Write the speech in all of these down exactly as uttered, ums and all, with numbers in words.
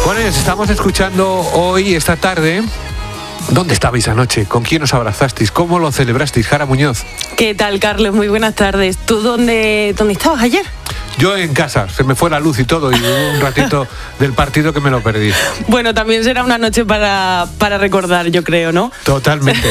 Bueno, estamos escuchando hoy, esta tarde... ¿Dónde estabais anoche? ¿Con quién os abrazasteis? ¿Cómo lo celebrasteis, Jara Muñoz? ¿Qué tal, Carlos? Muy buenas tardes. ¿Tú dónde, dónde estabas ayer? Yo en casa, se me fue la luz y todo, y hubo un ratito del partido que me lo perdí. Bueno, también será una noche para, para recordar, yo creo, ¿no? Totalmente.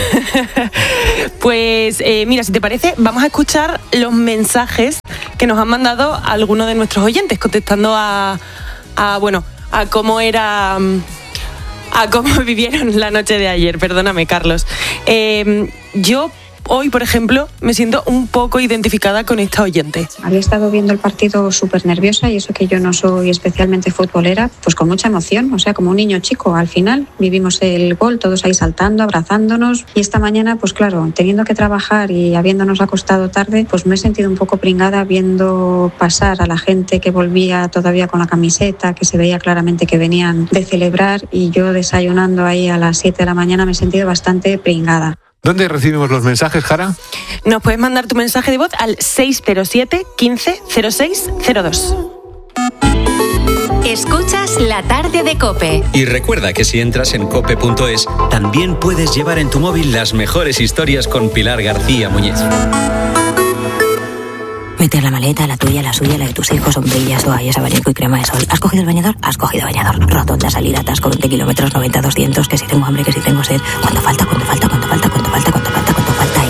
Pues eh, mira, si te parece, vamos a escuchar los mensajes que nos han mandado algunos de nuestros oyentes, contestando a, a bueno, a cómo era... a cómo vivieron la noche de ayer. Perdóname, Carlos. Eh, yo hoy, por ejemplo, me siento un poco identificada con esta oyente. Había estado viendo el partido súper nerviosa, y eso que yo no soy especialmente futbolera, pues con mucha emoción, o sea, como un niño chico. Al final vivimos el gol, todos ahí saltando, abrazándonos, y esta mañana, pues claro, teniendo que trabajar y habiéndonos acostado tarde, pues me he sentido un poco pringada viendo pasar a la gente que volvía todavía con la camiseta, que se veía claramente que venían de celebrar, y yo desayunando ahí a las siete de la mañana me he sentido bastante pringada. ¿Dónde recibimos los mensajes, Jara? Nos puedes mandar tu mensaje de voz al seis cero siete, quince, cero seis cero dos. Escuchas La Tarde de COPE. Y recuerda que si entras en cope punto es, también puedes llevar en tu móvil las mejores historias con Pilar García Muñiz. Meter la maleta, la tuya, la suya, la de tus hijos, sombrillas, toallas, abanico y crema de sol. ¿Has cogido el bañador? Has cogido bañador. Rotonda, salida, atasco, veinte kilómetros, noventa, doscientos, que si tengo hambre, que si tengo sed. ¿Cuánto falta? ¿Cuánto falta? ¿Cuánto falta? ¿Cuánto falta? ¿Cuánto falta? ¿Cuánto falta?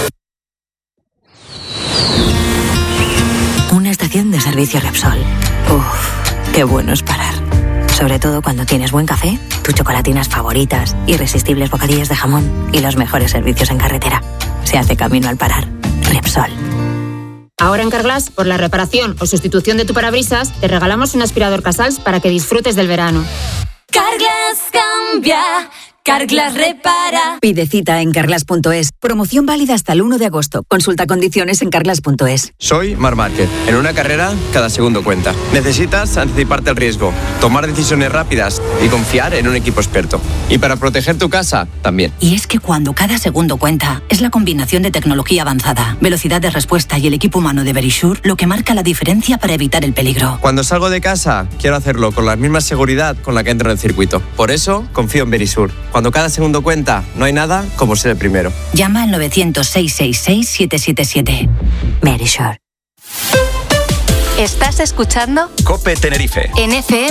Y... una estación de servicio Repsol. Uff, qué bueno es parar. Sobre todo cuando tienes buen café, tus chocolatinas favoritas, irresistibles bocadillos de jamón y los mejores servicios en carretera. Se hace camino al parar. Repsol. Ahora en Carglass, por la reparación o sustitución de tu parabrisas, te regalamos un aspirador Casals para que disfrutes del verano. Carglass cambia, Carglass repara. Pide cita en carglass punto es. Promoción válida hasta el uno de agosto. Consulta condiciones en carglass punto es. Soy Marc Márquez. En una carrera, cada segundo cuenta. Necesitas anticiparte al riesgo, tomar decisiones rápidas y confiar en un equipo experto. Y para proteger tu casa, también. Y es que cuando cada segundo cuenta, es la combinación de tecnología avanzada, velocidad de respuesta y el equipo humano de Verisure lo que marca la diferencia para evitar el peligro. Cuando salgo de casa, quiero hacerlo con la misma seguridad con la que entro en el circuito. Por eso, confío en Verisure. Cuando cada segundo cuenta, no hay nada como ser el primero. Llama al novecientos, seiscientos sesenta y seis, setecientos setenta y siete. Verisure. ¿Estás escuchando? COPE Tenerife. En F M